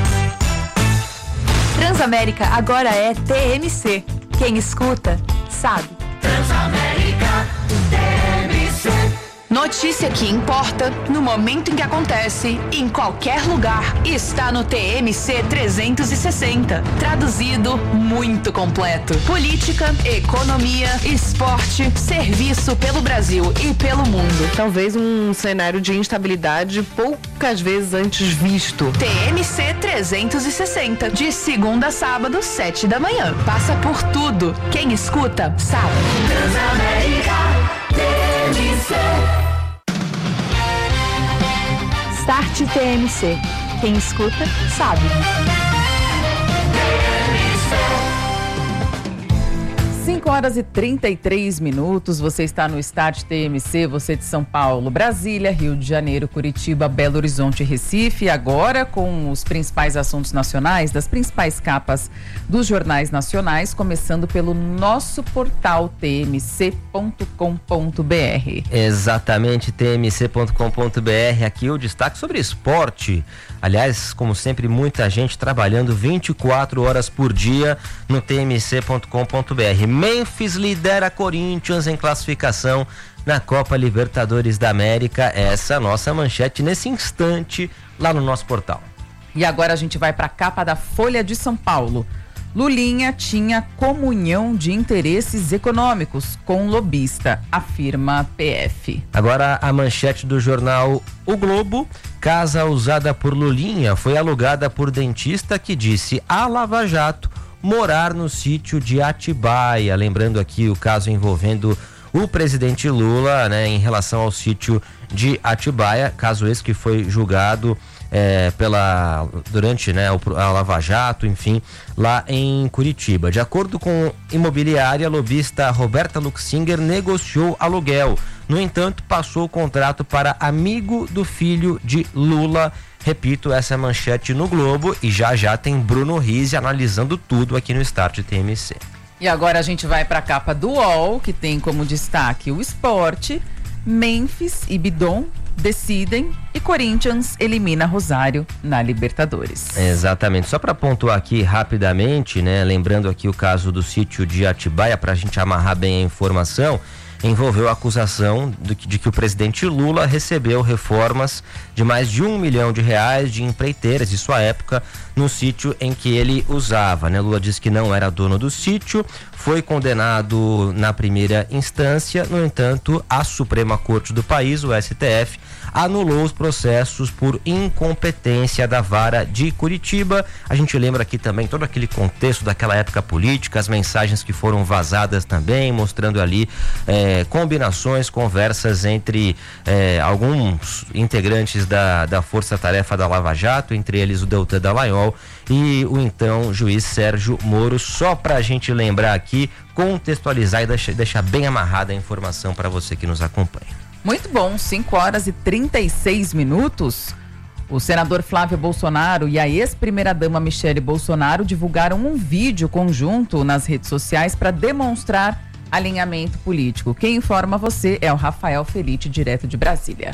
Transamérica agora é T M C. Quem escuta, sabe.
Transamérica, T M C.
Notícia que importa, no momento em que acontece, em qualquer lugar, está no T M C trezentos e sessenta. Traduzido, muito completo. Política, economia, esporte, serviço pelo Brasil e pelo mundo.
Talvez um cenário de instabilidade poucas vezes antes visto.
T M C trezentos e sessenta, de segunda a sábado, sete da manhã. Passa por tudo. Quem escuta, sabe.
Transamérica, T M C.
Start T M C. Quem escuta, sabe.
cinco horas e trinta e três minutos, você está no Start T M C, você de São Paulo, Brasília, Rio de Janeiro, Curitiba, Belo Horizonte e Recife. Agora com os principais assuntos nacionais, das principais capas dos jornais nacionais, começando pelo nosso portal t m c ponto com ponto b r.
Exatamente, t m c ponto com ponto b r. Aqui o destaque sobre esporte. Aliás, como sempre, muita gente trabalhando vinte e quatro horas por dia no t m c ponto com ponto b r. Memphis lidera Corinthians em classificação na Copa Libertadores da América. Essa é a nossa manchete nesse instante lá no nosso portal.
E agora a gente vai para a capa da Folha de São Paulo. Lulinha tinha comunhão de interesses econômicos com lobista, afirma a P F.
Agora a manchete do jornal O Globo. Casa usada por Lulinha foi alugada por dentista que disse a Lava Jato morar no sítio de Atibaia. Lembrando aqui o caso envolvendo o presidente Lula, né, em relação ao sítio de Atibaia, caso esse que foi julgado é, pela durante, né, a Lava Jato, enfim, lá em Curitiba. De acordo com imobiliária, a lobista Roberta Luxinger negociou aluguel. No entanto, passou o contrato para amigo do filho de Lula. Repito, essa é a manchete no Globo e já já tem Bruno Rizzi analisando tudo aqui no Start T M C.
E agora a gente vai para a capa do U O L, que tem como destaque o esporte. Memphis e Bidon decidem e Corinthians elimina Rosário na Libertadores.
Exatamente. Só para pontuar aqui rapidamente, né, lembrando aqui o caso do sítio de Atibaia, para a gente amarrar bem a informação. envolveu a acusação de que, de que o presidente Lula recebeu reformas de mais de um milhão de reais de empreiteiras de sua época no sítio em que ele usava, né? Lula disse que não era dono do sítio, foi condenado na primeira instância. No entanto, a Suprema Corte do país, o S T F, anulou os processos por incompetência da Vara de Curitiba. A gente lembra aqui também todo aquele contexto daquela época política, as mensagens que foram vazadas também, mostrando ali eh, combinações, conversas entre eh, alguns integrantes da, da Força Tarefa da Lava Jato, entre eles o Deltan Dallagnol e o então juiz Sérgio Moro. Só para a gente lembrar aqui, contextualizar e deixar, deixar bem amarrada a informação para você que nos acompanha.
Muito bom, cinco horas e trinta e seis minutos. O senador Flávio Bolsonaro e a ex-primeira-dama Michele Bolsonaro divulgaram um vídeo conjunto nas redes sociais para demonstrar alinhamento político. Quem informa você é o Rafael Felite, direto de Brasília.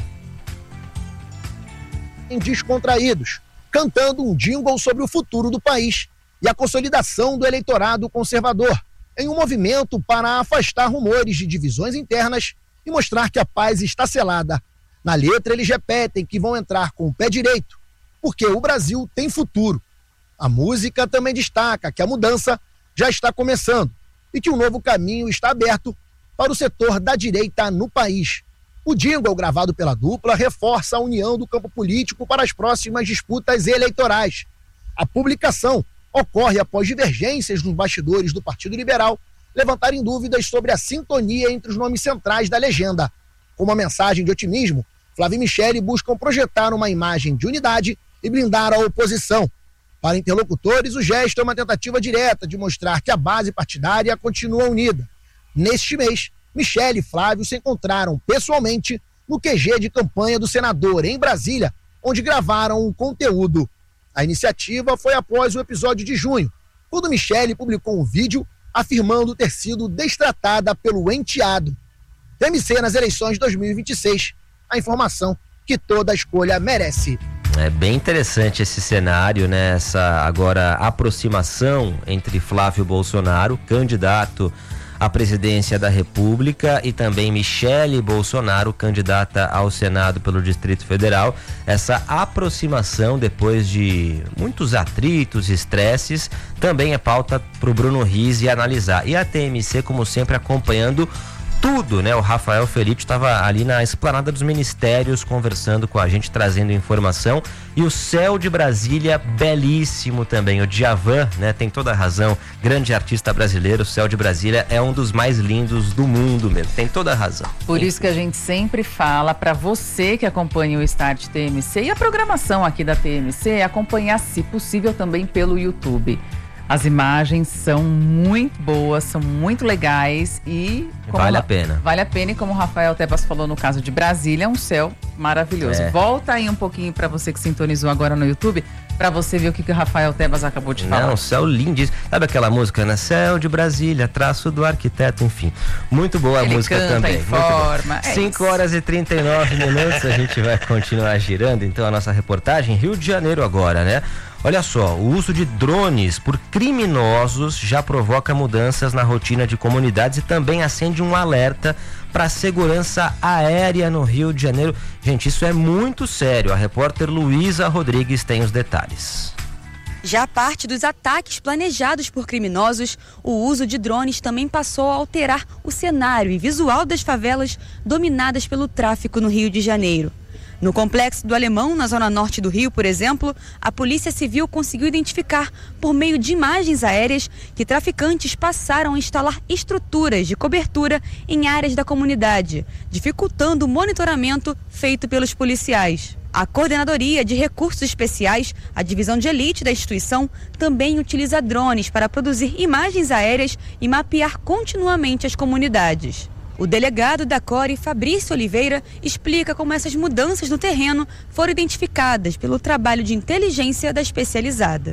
Descontraídos, cantando um jingle sobre o futuro do país e a consolidação do eleitorado conservador, em um movimento para afastar rumores de divisões internas e mostrar que a paz está selada. Na letra, eles repetem que vão entrar com o pé direito, porque o Brasil tem futuro. A música também destaca que a mudança já está começando e que um novo caminho está aberto para o setor da direita no país. O jingle gravado pela dupla reforça a união do campo político para as próximas disputas eleitorais. A publicação ocorre após divergências nos bastidores do Partido Liberal levantarem dúvidas sobre a sintonia entre os nomes centrais da legenda. Com uma mensagem de otimismo, Flávio e Michele buscam projetar uma imagem de unidade e blindar a oposição. Para interlocutores, o gesto é uma tentativa direta de mostrar que a base partidária continua unida. Neste mês, Michele e Flávio se encontraram pessoalmente no Q G de campanha do senador em Brasília, onde gravaram um conteúdo. A iniciativa foi após o episódio de junho, quando Michele publicou um vídeo afirmando ter sido destratada pelo enteado. T M C nas eleições de dois mil e vinte e seis, a informação que toda escolha merece.
É bem interessante esse cenário, né? Essa agora aproximação entre Flávio Bolsonaro, candidato à presidência da República, e também Michele Bolsonaro, candidata ao Senado pelo Distrito Federal. Essa aproximação, depois de muitos atritos e estresses, também é pauta para o Bruno Rizzi analisar. E a T M C, como sempre, acompanhando tudo, né? O Rafael Felite estava ali na esplanada dos ministérios conversando com a gente, trazendo informação. E o céu de Brasília, belíssimo também. O Djavan, né? Tem toda a razão. Grande artista brasileiro, o céu de Brasília é um dos mais lindos do mundo mesmo. Tem toda a razão.
Por isso que a gente sempre fala para você que acompanha o Start T M C e a programação aqui da T M C, acompanhar, se possível, também pelo YouTube. As imagens são muito boas, são muito legais e...
Vale a pena.
Vale a pena, e como o Rafael Tebas falou no caso de Brasília, é um céu maravilhoso.
É.
Volta aí um pouquinho para você que sintonizou agora no YouTube, para você ver o que, que o Rafael Tebas acabou de falar.
Não, céu lindíssimo. Sabe aquela música, né? Céu de Brasília, traço do arquiteto, enfim. Muito boa a
Ele
música
canta,
também.
informa, é
cinco horas e trinta e nove minutos, a gente vai continuar girando então a nossa reportagem. Rio de Janeiro agora, né? Olha só, o uso de drones por criminosos já provoca mudanças na rotina de comunidades e também acende um alerta para a segurança aérea no Rio de Janeiro. Gente, isso é muito sério. A repórter Luísa Rodrigues tem os detalhes.
Já parte dos ataques planejados por criminosos, o uso de drones também passou a alterar o cenário e visual das favelas dominadas pelo tráfico no Rio de Janeiro. No Complexo do Alemão, na zona norte do Rio, por exemplo, a Polícia Civil conseguiu identificar, por meio de imagens aéreas, que traficantes passaram a instalar estruturas de cobertura em áreas da comunidade, dificultando o monitoramento feito pelos policiais. A Coordenadoria de Recursos Especiais, a divisão de elite da instituição, também utiliza drones para produzir imagens aéreas e mapear continuamente as comunidades. O delegado da Core, Fabrício Oliveira, explica como essas mudanças no terreno foram identificadas pelo trabalho de inteligência da especializada.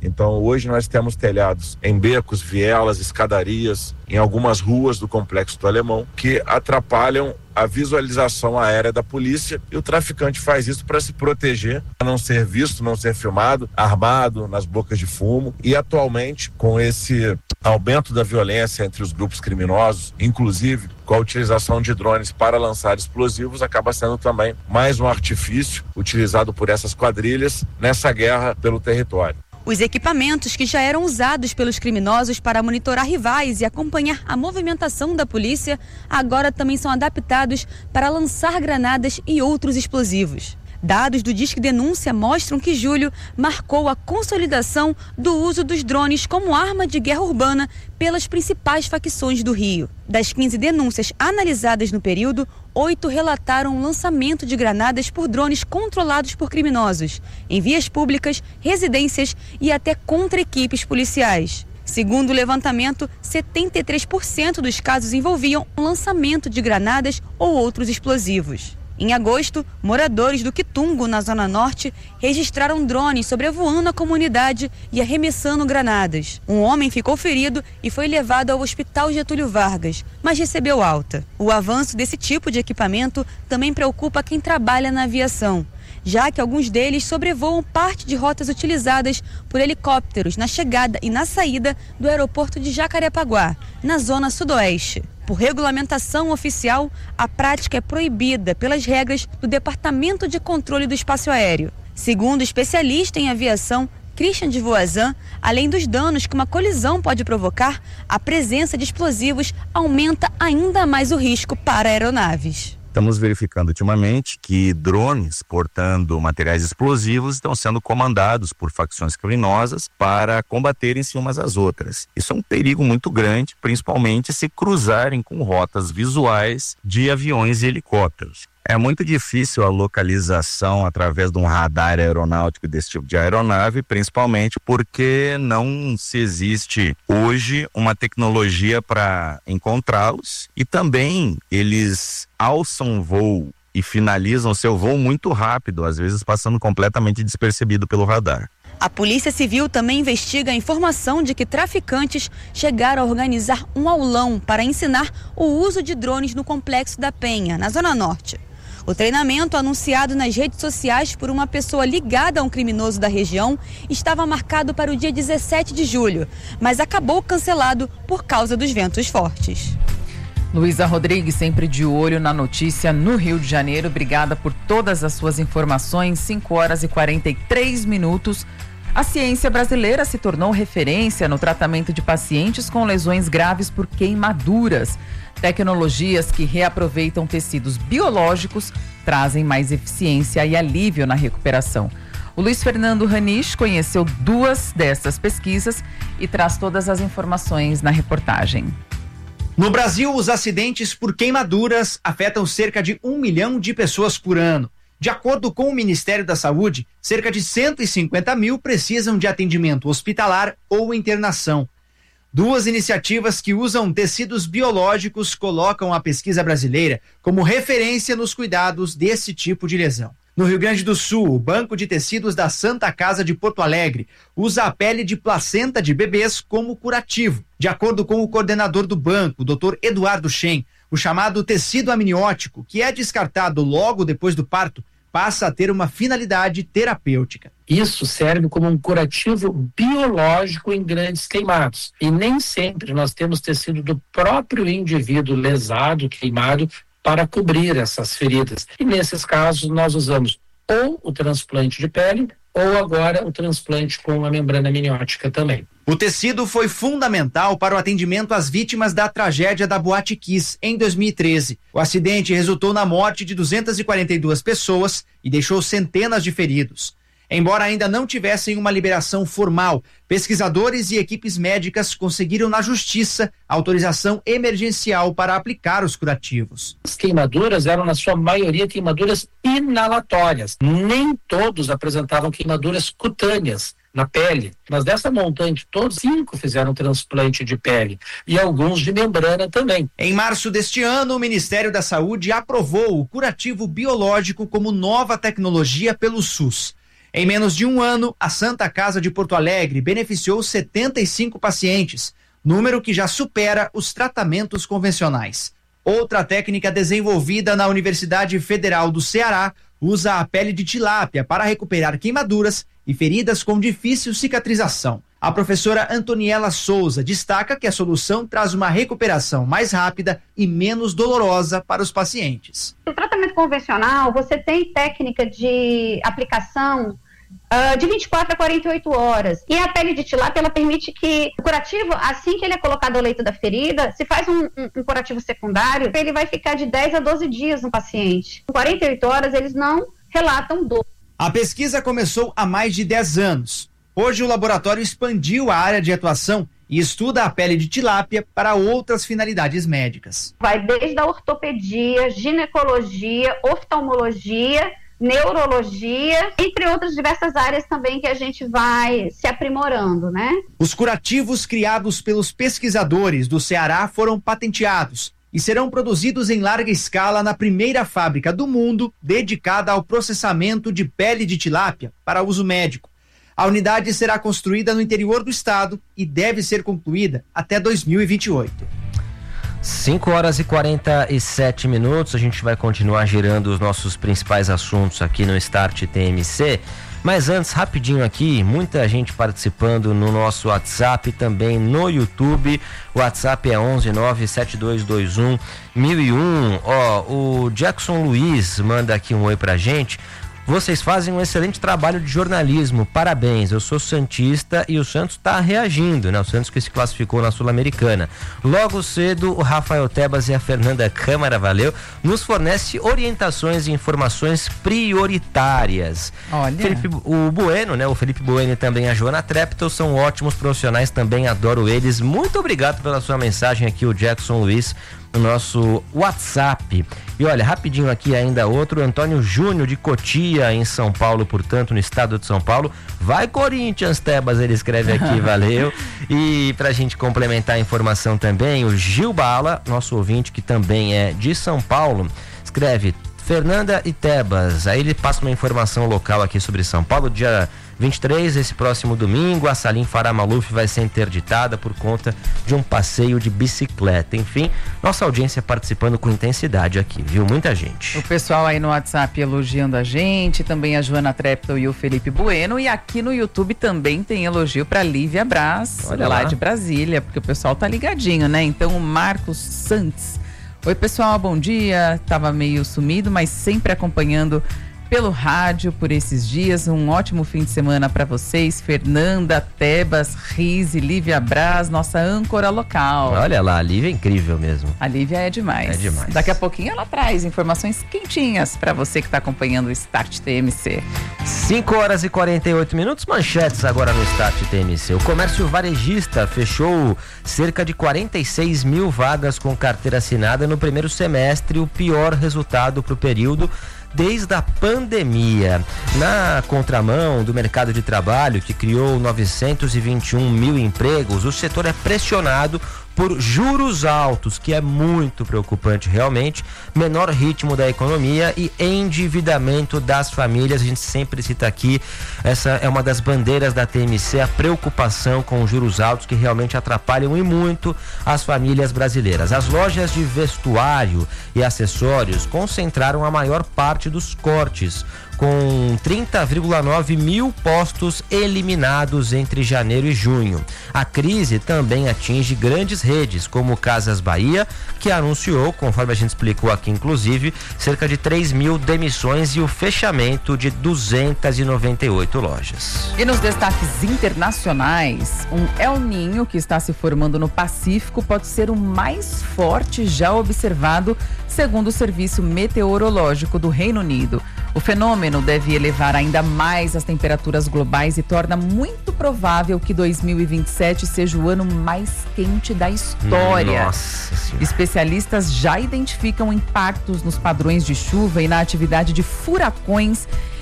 Então hoje nós temos telhados em becos, vielas, escadarias, em algumas ruas do Complexo do Alemão, que atrapalham a visualização aérea da polícia, e o traficante faz isso para se proteger, para não ser visto, não ser filmado, armado, nas bocas de fumo. E atualmente, com esse aumento da violência entre os grupos criminosos, inclusive com a utilização de drones para lançar explosivos, acaba sendo também mais um artifício utilizado por essas quadrilhas nessa guerra pelo território.
Os equipamentos que já eram usados pelos criminosos para monitorar rivais e acompanhar a movimentação da polícia, agora também são adaptados para lançar granadas e outros explosivos. Dados do Disque Denúncia mostram que julho marcou a consolidação do uso dos drones como arma de guerra urbana pelas principais facções do Rio. Das quinze denúncias analisadas no período, oito relataram o lançamento de granadas por drones controlados por criminosos, em vias públicas, residências e até contra equipes policiais. Segundo o levantamento, setenta e três por cento dos casos envolviam o lançamento de granadas ou outros explosivos. Em agosto, moradores do Quitungo, na Zona Norte, registraram drones sobrevoando a comunidade e arremessando granadas. Um homem ficou ferido e foi levado ao Hospital Getúlio Vargas, mas recebeu alta. O avanço desse tipo de equipamento também preocupa quem trabalha na aviação, já que alguns deles sobrevoam parte de rotas utilizadas por helicópteros na chegada e na saída do aeroporto de Jacarepaguá, na Zona Sudoeste. Por regulamentação oficial, a prática é proibida pelas regras do Departamento de Controle do Espaço Aéreo. Segundo o especialista em aviação, Christian de Voazan, além dos danos que uma colisão pode provocar, a presença de explosivos aumenta ainda mais o risco para aeronaves.
Estamos verificando ultimamente que drones portando materiais explosivos estão sendo comandados por facções criminosas para combaterem-se umas às outras. Isso é um perigo muito grande, principalmente se cruzarem com rotas visuais de aviões e helicópteros. É muito difícil a localização através de um radar aeronáutico desse tipo de aeronave, principalmente porque não se existe hoje uma tecnologia para encontrá-los, e também eles alçam voo e finalizam seu voo muito rápido, às vezes passando completamente despercebido pelo radar.
A Polícia Civil também investiga a informação de que traficantes chegaram a organizar um aulão para ensinar o uso de drones no Complexo da Penha, na Zona Norte. O treinamento, anunciado nas redes sociais por uma pessoa ligada a um criminoso da região, estava marcado para o dia dezessete de julho, mas acabou cancelado por causa dos ventos fortes.
Luísa Rodrigues, sempre de olho na notícia no Rio de Janeiro. Obrigada por todas as suas informações. cinco horas e quarenta e três minutos. A ciência brasileira se tornou referência no tratamento de pacientes com lesões graves por queimaduras. Tecnologias que reaproveitam tecidos biológicos trazem mais eficiência e alívio na recuperação. O Luiz Fernando Ranisch conheceu duas dessas pesquisas e traz todas as informações na reportagem.
No Brasil, os acidentes por queimaduras afetam cerca de um milhão de pessoas por ano. De acordo com o Ministério da Saúde, cerca de cento e cinquenta mil precisam de atendimento hospitalar ou internação. Duas iniciativas que usam tecidos biológicos colocam a pesquisa brasileira como referência nos cuidados desse tipo de lesão. No Rio Grande do Sul, o Banco de Tecidos da Santa Casa de Porto Alegre usa a pele de placenta de bebês como curativo. De acordo com o coordenador do banco, o doutor Eduardo Shen, o chamado tecido amniótico, que é descartado logo depois do parto, passa a ter uma finalidade terapêutica.
Isso serve como um curativo biológico em grandes queimados. E nem sempre nós temos tecido do próprio indivíduo lesado, queimado, para cobrir essas feridas. E nesses casos nós usamos ou o transplante de pele ou agora o transplante com a membrana amniótica também.
O tecido foi fundamental para o atendimento às vítimas da tragédia da Boate Kiss em dois mil e treze. O acidente resultou na morte de duzentas e quarenta e duas pessoas e deixou centenas de feridos. Embora ainda não tivessem uma liberação formal, pesquisadores e equipes médicas conseguiram na justiça autorização emergencial para aplicar os curativos.
As queimaduras eram, na sua maioria, queimaduras inalatórias. Nem todos apresentavam queimaduras cutâneas na pele, mas dessa montante, todos cinco fizeram transplante de pele e alguns de membrana também.
Em março deste ano, o Ministério da Saúde aprovou o curativo biológico como nova tecnologia pelo SUS. Em menos de um ano, a Santa Casa de Porto Alegre beneficiou setenta e cinco pacientes, número que já supera os tratamentos convencionais. Outra técnica desenvolvida na Universidade Federal do Ceará usa a pele de tilápia para recuperar queimaduras e feridas com difícil cicatrização. A professora Antoniela Souza destaca que a solução traz uma recuperação mais rápida e menos dolorosa para os pacientes.
No tratamento convencional, você tem técnica de aplicação Uh, de vinte e quatro a quarenta e oito horas. E a pele de tilápia, ela permite que o curativo, assim que ele é colocado ao leito da ferida, se faz um, um, um curativo secundário, ele vai ficar de dez a doze dias no paciente. Com quarenta e oito horas, eles não relatam dor.
A pesquisa começou há mais de dez anos. Hoje, o laboratório expandiu a área de atuação e estuda a pele de tilápia para outras finalidades médicas.
Vai desde a ortopedia, ginecologia, oftalmologia, neurologia, entre outras diversas áreas também que a gente vai se aprimorando, né?
Os curativos criados pelos pesquisadores do Ceará foram patenteados e serão produzidos em larga escala na primeira fábrica do mundo dedicada ao processamento de pele de tilápia para uso médico. A unidade será construída no interior do estado e deve ser concluída até dois mil e vinte e oito.
cinco horas e quarenta e sete minutos, a gente vai continuar girando os nossos principais assuntos aqui no Start T M C, mas antes, rapidinho aqui, muita gente participando no nosso WhatsApp, também no YouTube. O WhatsApp é onze nove sete dois dois um mil e um. Ó, o Jackson Luiz manda aqui um oi pra gente. Vocês fazem um excelente trabalho de jornalismo, parabéns, eu sou santista e o Santos está reagindo, né? O Santos que se classificou na Sul-Americana. Logo cedo, o Rafael Tebas e a Fernanda Câmara, valeu, nos fornece orientações e informações prioritárias.
Olha.
Felipe, o Bueno, né? O Felipe Bueno e também a Joana Treptow são ótimos profissionais, também adoro eles. Muito obrigado pela sua mensagem aqui, o Jackson Luiz, no nosso WhatsApp. E olha, rapidinho aqui ainda outro, Antônio Júnior de Cotia, em São Paulo, portanto, no estado de São Paulo. Vai Corinthians, Tebas, ele escreve aqui, valeu. E pra gente complementar a informação também, o Gil Bala, nosso ouvinte que também é de São Paulo, escreve: Fernanda e Tebas, aí ele passa uma informação local aqui sobre São Paulo, dia vinte e três, esse próximo domingo, a Salim Farah Maluf vai ser interditada por conta de um passeio de bicicleta. Enfim, nossa audiência participando com intensidade aqui, viu? Muita gente.
O pessoal aí no WhatsApp elogiando a gente, também a Joana Treptow e o Felipe Bueno, e aqui no YouTube também tem elogio para Lívia Braz,
Olha
lá
lá
de Brasília, porque o pessoal tá ligadinho, né? Então o Marcos Santos: oi pessoal, bom dia, tava meio sumido, mas sempre acompanhando pelo rádio por esses dias. Um ótimo fim de semana para vocês. Fernanda, Tebas, Rize, Lívia Braz, nossa âncora local.
Olha lá, a Lívia é incrível mesmo.
A Lívia é demais.
É demais.
Daqui a pouquinho ela traz informações quentinhas para você que está acompanhando o Start T M C.
cinco horas e quarenta e oito minutos, manchetes agora no Start T M C. O comércio varejista fechou cerca de quarenta e seis mil vagas com carteira assinada no primeiro semestre, o pior resultado para o período desde a pandemia. Na contramão do mercado de trabalho, que criou novecentos e vinte e um mil empregos, o setor é pressionado por juros altos, que é muito preocupante realmente, menor ritmo da economia e endividamento das famílias. A gente sempre cita aqui, essa é uma das bandeiras da T M C, a preocupação com juros altos que realmente atrapalham e muito as famílias brasileiras. As lojas de vestuário e acessórios concentraram a maior parte dos cortes, com trinta vírgula nove mil postos eliminados entre janeiro e junho. A crise também atinge grandes redes, como Casas Bahia, que anunciou, conforme a gente explicou aqui inclusive, cerca de três mil demissões e o fechamento de duzentas e noventa e oito lojas.
E nos destaques internacionais, um El Niño que está se formando no Pacífico pode ser o mais forte já observado, segundo o Serviço Meteorológico do Reino Unido. O fenômeno deve elevar ainda mais as temperaturas globais e torna muito provável que dois mil e vinte e sete seja o ano mais quente da história.
Nossa Senhora.
Especialistas já identificam impactos nos padrões de chuva e na atividade de furacões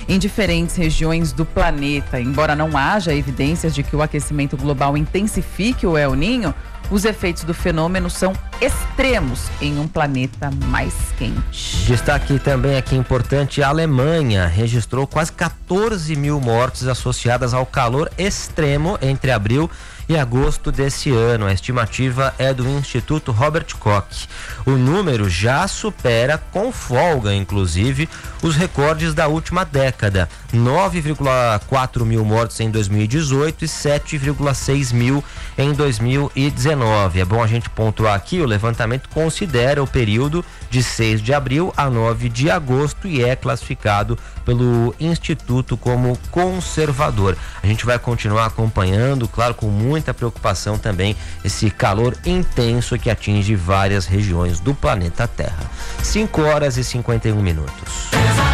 em diferentes regiões do planeta. Embora não haja evidências de que o aquecimento global intensifique o El Niño, os efeitos do fenômeno são extremos em um planeta mais quente.
Destaque também aqui importante, a Alemanha registrou quase quatorze mil mortes associadas ao calor extremo entre abril e agosto desse ano. A estimativa é do Instituto Robert Koch. O número já supera, com folga inclusive, os recordes da última década. nove vírgula quatro mil mortes em dois mil e dezoito e sete vírgula seis mil em dois mil e dezenove. É bom a gente pontuar aqui, o levantamento considera o período de seis de abril a nove de agosto e é classificado pelo Instituto como conservador. A gente vai continuar acompanhando, claro, com muita preocupação também, esse calor intenso que atinge várias regiões do planeta Terra. cinco horas e cinquenta e um minutos.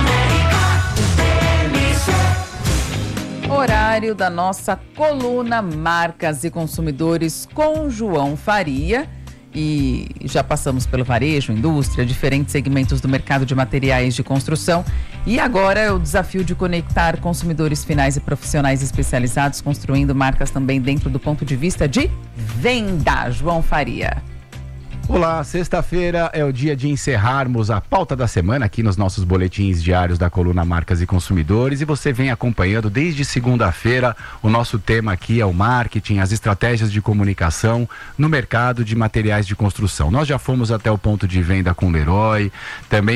Horário da nossa coluna Marcas e Consumidores com João Faria. E já passamos pelo varejo, indústria, diferentes segmentos do mercado de materiais de construção. E agora é o desafio de conectar consumidores finais e profissionais especializados, construindo marcas também dentro do ponto de vista de venda. João Faria.
Olá, sexta-feira é o dia de encerrarmos a pauta da semana aqui nos nossos boletins diários da coluna Marcas e Consumidores, e você vem acompanhando desde segunda-feira. O nosso tema aqui é o marketing, as estratégias de comunicação no mercado de materiais de construção. Nós já fomos até o ponto de venda com o Leroy, também